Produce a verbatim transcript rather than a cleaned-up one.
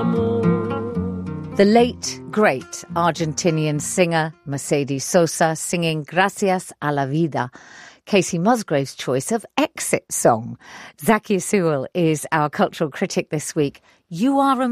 The late, great Argentinian singer Mercedes Sosa singing Gracias a la Vida, Casey Musgrave's choice of exit song. Zakia Sewell is our cultural critic this week. You are a